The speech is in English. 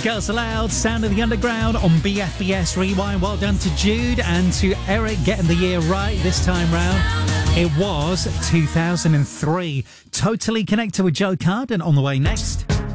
Girls Aloud, Sound of the Underground on BFBS Rewind. Well done to Jude and to Eric getting the year right this time round. It was 2003. Totally Connected with Joe Carden on the way next.